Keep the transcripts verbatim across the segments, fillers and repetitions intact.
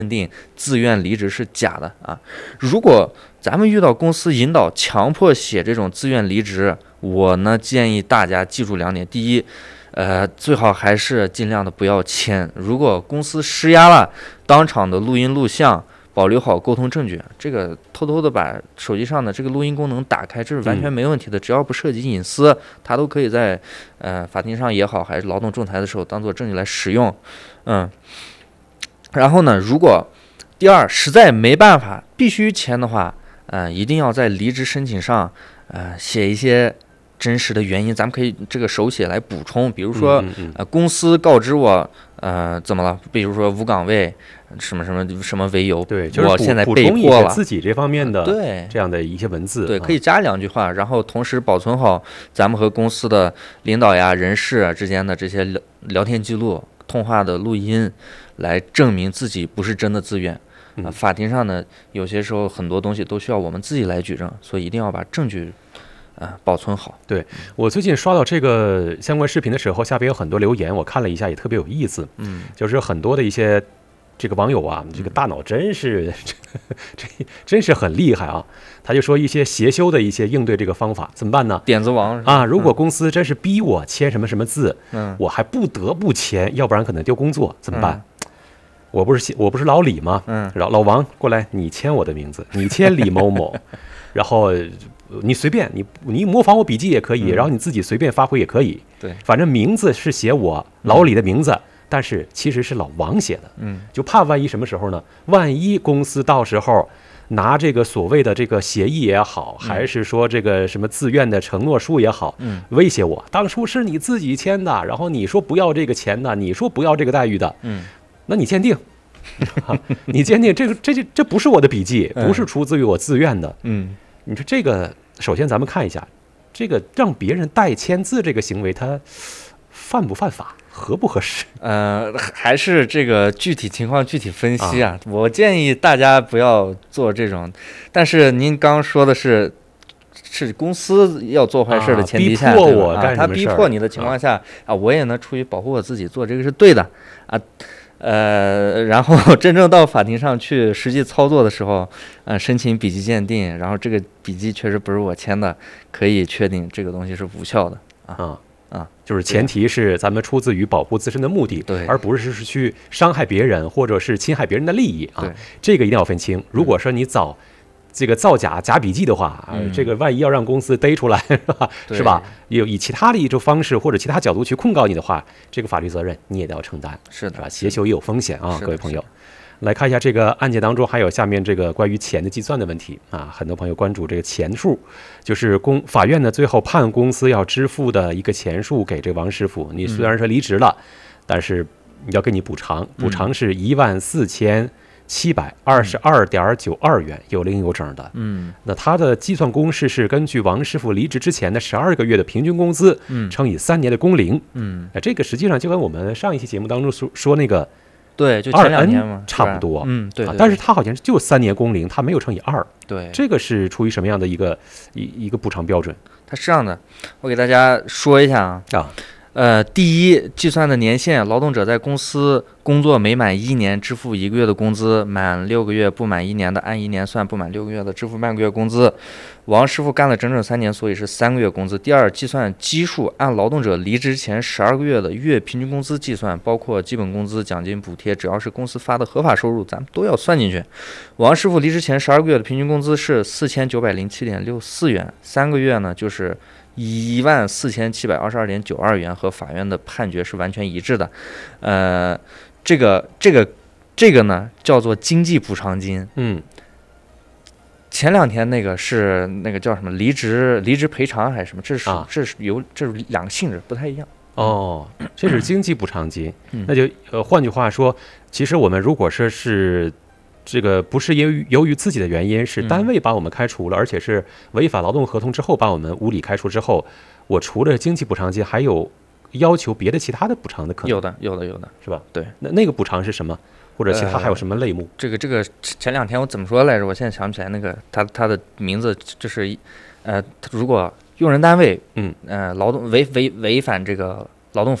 定自愿离职是假的啊。如果咱们遇到公司引导强迫写这种自愿离职，我呢建议大家记住两点：第一，呃，最好还是尽量的不要签。如果公司施压了，当场的录音录像，保留好沟通证据。这个偷偷的把手机上的这个录音功能打开，这是完全没问题的。只要不涉及隐私，它都可以在呃法庭上也好，还是劳动仲裁的时候当做证据来使用。嗯，然后呢，如果第二实在没办法必须签的话，呃，一定要在离职申请上呃写一些真实的原因，咱们可以这个手写来补充，比如说，呃，公司告知我，呃，怎么了？比如说无岗位，什么什么什么为由， 对，就是我现在补被迫了， 自己这方面的对这样的一些文字， 对，可以加两句话，然后同时保存好咱们和公司的领导呀、人事啊之间的这些聊聊天记录、通话的录音，来证明自己不是真的自愿。啊、呃，法庭上呢，有些时候很多东西都需要我们自己来举证，所以一定要把证据。啊，保存好。 对，我最近刷到这个相关视频的时候，下边有很多留言，我看了一下，也特别有意思。 嗯， 就是很多的一些这个网友啊，这个大脑真是这这真是很厉害啊！他就说一些邪修的一些应对这个方法怎么办呢？ 点子王啊，如果公司真是逼我签什么什么字， 嗯， 我还不得不签，要不然可能丢工作，怎么办？嗯，我不是我不是老李吗？ 嗯， 老老王过来，你签我的名字，你签李某某，然后。你随便你你模仿我笔记也可以， 嗯、 然后你自己随便发挥也可以。 对， 反正名字是写我老李的名字，嗯、但是其实是老王写的。 嗯， 就怕万一什么时候呢？万一公司到时候拿这个所谓的这个协议也好，嗯、还是说这个什么自愿的承诺书也好， 嗯， 威胁我，当初是你自己签的，然后你说不要这个钱的，你说不要这个待遇的， 嗯， 那你鉴定。你鉴定这个这这这不是我的笔记，不是出自于我自愿的。 嗯， 你说这个。首先，咱们看一下，这个让别人代签字这个行为，它犯不犯法，合不合适？ 呃，还是这个具体情况具体分析啊。啊我建议大家不要做这种。但是您刚刚说的是，是公司要做坏事的前提下， 啊、逼迫我干什么事儿、 啊、他逼迫你的情况下啊, 啊，我也呢出于保护我自己做这个是对的啊。呃，然后真正到法庭上去实际操作的时候，呃，申请笔迹鉴定，然后这个笔迹确实不是我签的，可以确定这个东西是无效的啊啊啊！ 就是前提是咱们出自于保护自身的目的， 对， 而不是是去伤害别人或者是侵害别人的利益啊。这个一定要分清。如果说你早这个造假假笔记的话啊， 嗯、 这个万一要让公司逮出来，是吧？是吧？有以其他的一种方式或者其他角度去控告你的话，这个法律责任你也得要承担， 是的， 是吧？邪修也有风险啊，各位朋友。来看一下这个案件当中还有下面这个关于钱的计算的问题啊，很多朋友关注这个钱数，就是公法院呢最后判公司要支付的一个钱数给这个王师傅，你虽然说离职了，嗯、但是要给你补偿，补偿是一万四千。七百二十二点九二元，有零有整的。 嗯， 那它的计算公式是根据王师傅离职之前的十二个月的平均工资， 嗯， 乘以三年的工龄。 嗯， 哎，这个实际上就跟我们上一期节目当中说说那个， 对，就前两年嘛， 差不多。 嗯，对, 对, 对、 啊。但是它好像就三年工龄，它没有乘以二。 对， 这个是出于什么样的一个一一个补偿标准？ 它是这样的，我给大家说一下啊。 啊。 呃，第一，计算的年限，劳动者在公司工作每满一年支付一个月的工资，满六个月不满一年的按一年算，不满六个月的支付半个月工资。王师傅干了整整三年，所以是三个月工资。第二，计算基数，按劳动者离职前十二个月的月平均工资计算，包括基本工资、奖金、补贴，只要是公司发的合法收入，咱们都要算进去。王师傅离职前十二个月的平均工资是四千九百零七点六四元，三个月呢就是一万四千七百二十二点九二元，和法院的判决是完全一致的。呃，这个这个这个呢叫做经济补偿金。 嗯， 前两天那个是那个叫什么离职离职赔偿还是什么？这是、啊、这是有这是两个性质不太一样。 哦，这是经济补偿金。 嗯、 那就呃，换句话说，其实我们如果说是。这个不是由于由于自己的原因，是单位把我们开除了，嗯、而且是违反劳动合同之后把我们无理开除之后，我除了经济补偿金，还有要求别的其他的补偿的可能。 有的，有的，有的， 是吧？ 对， 那那个补偿是什么？或者其他还有什么类目？ 呃、这个这个前两天我怎么说来着？我现在想不起来那个他他的名字，就是呃，如果用人单位嗯呃劳动违违违反这个劳动法。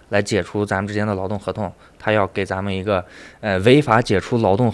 来解除咱们之间的劳动合同，他要给咱们一个呃违法解除劳动